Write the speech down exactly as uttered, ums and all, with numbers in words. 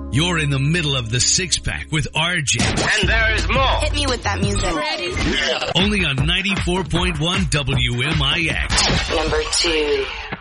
You're in the middle of the six-pack with R J. And there is more. Hit me with that music. Ready? Only on ninety-four point one W M I X. Number two.